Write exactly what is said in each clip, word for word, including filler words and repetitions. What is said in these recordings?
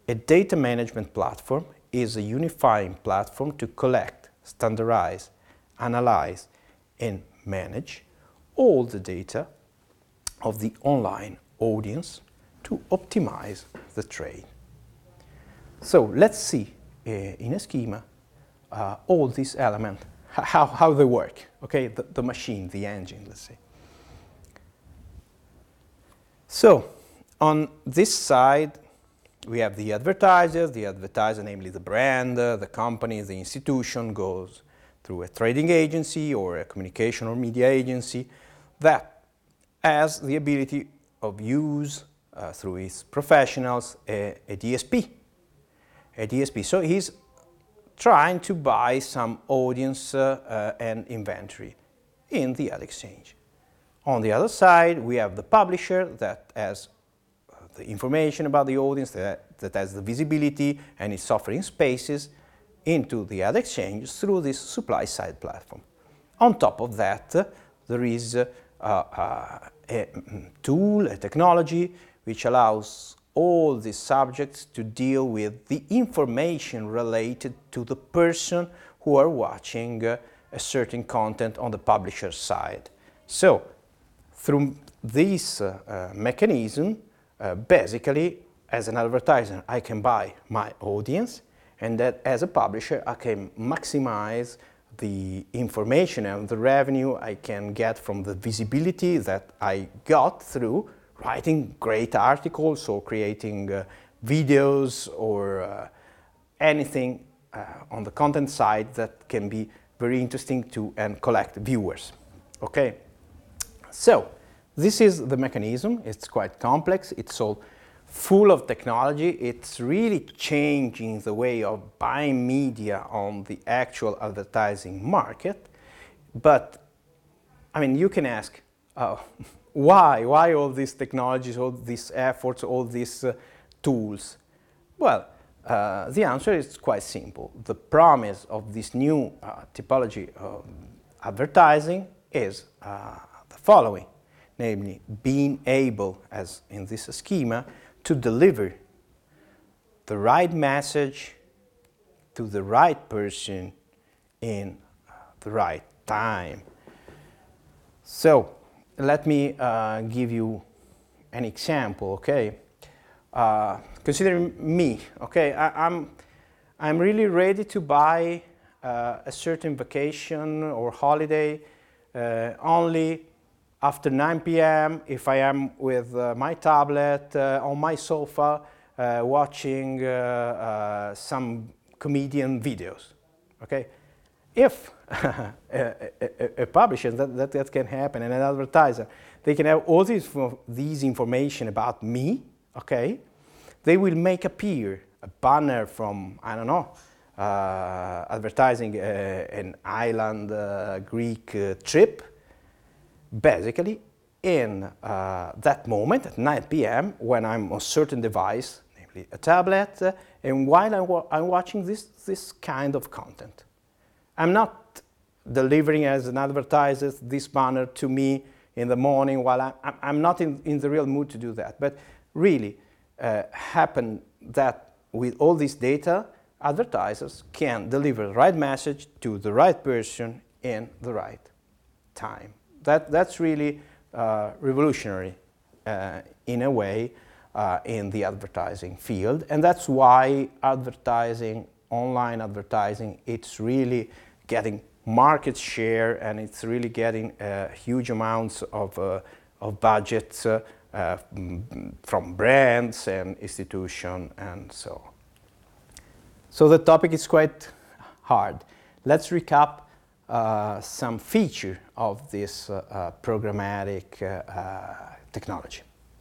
A data management platform is a unifying platform to collect, standardize, analyze, and manage all the data of the online audience to optimize the trade. So let's see uh, in a schema uh, all these elements, how, how they work, okay, the, the machine, the engine, let's say. So on this side, we have the advertiser. The advertiser, namely the brand, uh, the company, the institution, goes through a trading agency or a communication or media agency that has the ability of use uh, through its professionals a, a D S P. A D S P. So he's trying to buy some audience uh, uh, and inventory in the ad exchange. On the other side, we have the publisher that has the information about the audience, that, that has the visibility and is offering spaces into the ad exchange through this supply-side platform. On top of that, uh, there is uh, uh, a tool, a technology, which allows all these subjects to deal with the information related to the person who are watching uh, a certain content on the publisher side. So, through this uh, uh, mechanism, uh, basically, as an advertiser, I can buy my audience, and that as a publisher, I can maximize the information and the revenue I can get from the visibility that I got through writing great articles or creating uh, videos or uh, anything uh, on the content side that can be very interesting to and collect viewers. Okay, so this is the mechanism. It's quite complex. It's all full of technology. It's really changing the way of buying media on the actual advertising market. But I mean, you can ask, uh, why? Why all these technologies, all these efforts, all these uh, tools? Well, uh, the answer is quite simple. The promise of this new uh, typology of advertising is uh, the following, namely being able, as in this schema, to deliver the right message to the right person in the right time. So let me uh, give you an example, okay? Uh, consider me, okay? I, I'm, I'm really ready to buy uh, a certain vacation or holiday uh, only after nine p m if I am with uh, my tablet uh, on my sofa uh, watching uh, uh, some comedian videos, okay? If a, a, a publisher, that, that, that can happen, and an advertiser, they can have all this, these information about me, okay? They will make appear a banner from, I don't know, uh, advertising uh, an island uh, Greek uh, trip, basically in uh, that moment at nine p m when I'm on a certain device, namely a tablet, uh, and while I'm, wa I'm watching this, this kind of content. I'm not delivering as an advertiser this banner to me in the morning while I'm, I'm not in, in the real mood to do that. But really uh, happen that with all this data, advertisers can deliver the right message to the right person in the right time. That, that's really uh, revolutionary uh, in a way uh, in the advertising field, and that's why advertising, online advertising, it's really getting market share, and it's really getting uh, huge amounts of, uh, of budgets uh, uh, from brands and institutions and so on. So the topic is quite hard. Let's recap uh, some feature of this uh, uh, programmatic uh, uh, technology.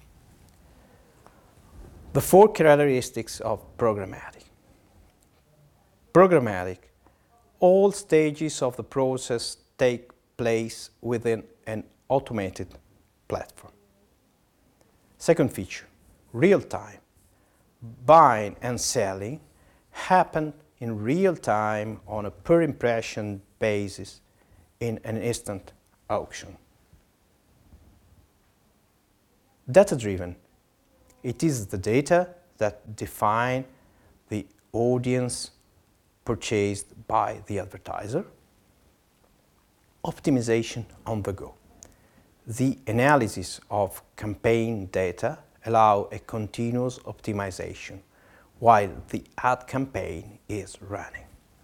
The four characteristics of programmatic. Programmatic, all stages of the process take place within an automated platform. Second feature, real time. Buying and selling happen in real time on a per impression basis in an instant auction. Data driven. It is the data that define the audience purchased by the advertiser. Optimization on the go. The analysis of campaign data allow a continuous optimization while the ad campaign is running.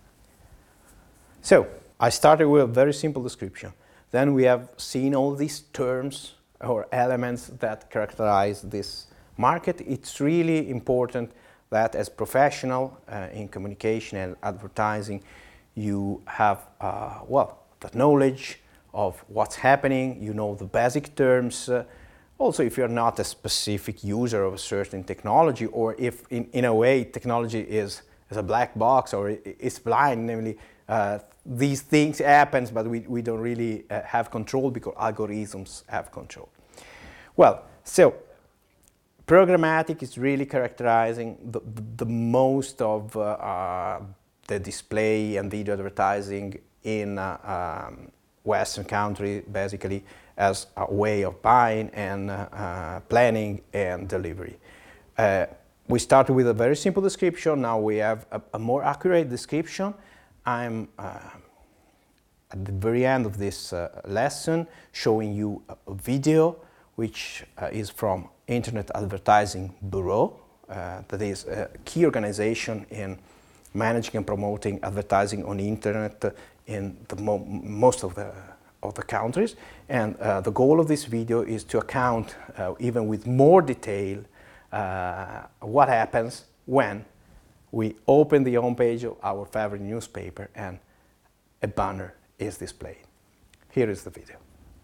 So, I started with a very simple description. Then we have seen all these terms or elements that characterize this market. It's really important that as professional uh, in communication and advertising, you have, uh, well, the knowledge of what's happening, you know the basic terms. Uh, also, if you're not a specific user of a certain technology, or if in, in a way technology is, is a black box or it's blind, namely uh, these things happen, but we, we don't really uh, have control because algorithms have control. Well, so programmatic is really characterizing the, the, the most of uh, uh, the display and video advertising in uh, um, Western country, basically as a way of buying and uh, uh, planning and delivery. Uh, we started with a very simple description. Now we have a, a more accurate description. I'm uh, at the very end of this uh, lesson showing you a, a video which uh, is from Internet Advertising Bureau, uh, that is a key organization in managing and promoting advertising on the internet in the mo most of the, of the countries. And uh, the goal of this video is to account, uh, even with more detail, uh, what happens when we open the homepage of our favorite newspaper and a banner is displayed. Here is the video.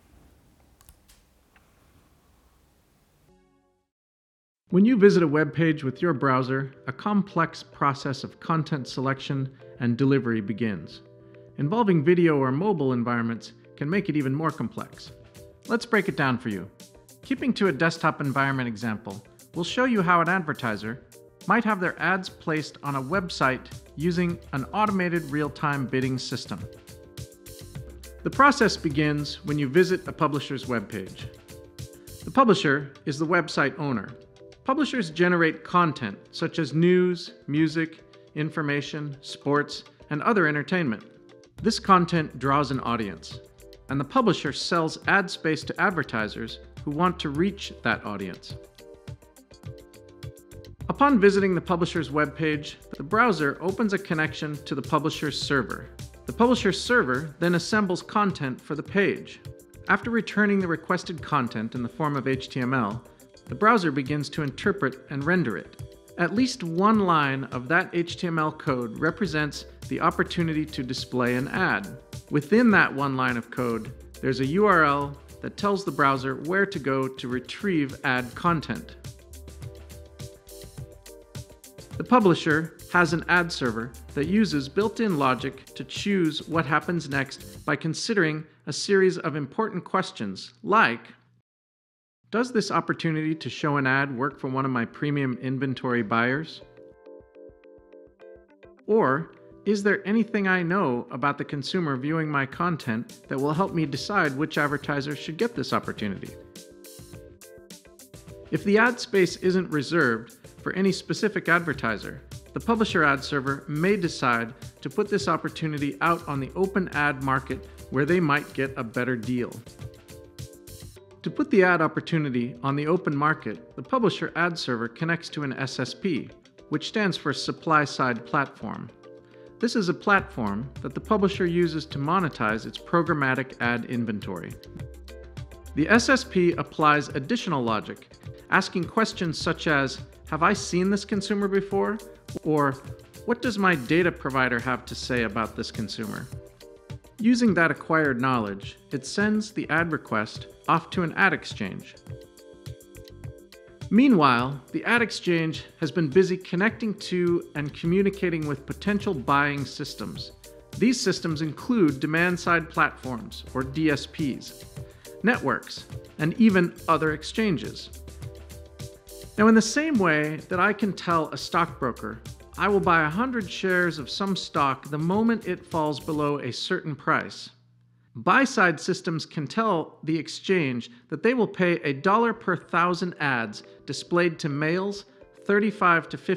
When you visit a web page with your browser, a complex process of content selection and delivery begins. Involving video or mobile environments can make it even more complex. Let's break it down for you. Keeping to a desktop environment example, we'll show you how an advertiser might have their ads placed on a website using an automated real-time bidding system. The process begins when you visit a publisher's webpage. The publisher is the website owner. Publishers generate content such as news, music, information, sports, and other entertainment. This content draws an audience, and the publisher sells ad space to advertisers who want to reach that audience. Upon visiting the publisher's webpage, the browser opens a connection to the publisher's server. The publisher's server then assembles content for the page. After returning the requested content in the form of H T M L, the browser begins to interpret and render it. At least one line of that H T M L code represents the opportunity to display an ad. Within that one line of code, there's a U R L that tells the browser where to go to retrieve ad content. The publisher has an ad server that uses built-in logic to choose what happens next by considering a series of important questions like, does this opportunity to show an ad work for one of my premium inventory buyers? Or, is there anything I know about the consumer viewing my content that will help me decide which advertiser should get this opportunity? If the ad space isn't reserved for any specific advertiser, the publisher ad server may decide to put this opportunity out on the open ad market where they might get a better deal. To put the ad opportunity on the open market, the publisher ad server connects to an S S P, which stands for Supply Side Platform. This is a platform that the publisher uses to monetize its programmatic ad inventory. The S S P applies additional logic, asking questions such as, have I seen this consumer before? Or, what does my data provider have to say about this consumer? Using that acquired knowledge, it sends the ad request off to an ad exchange. Meanwhile, the ad exchange has been busy connecting to and communicating with potential buying systems. These systems include demand-side platforms, or D S Ps, networks, and even other exchanges. Now, in the same way that I can tell a stockbroker, I will buy one hundred shares of some stock the moment it falls below a certain price, buy-side systems can tell the exchange that they will pay a dollar per thousand ads displayed to males, thirty-five to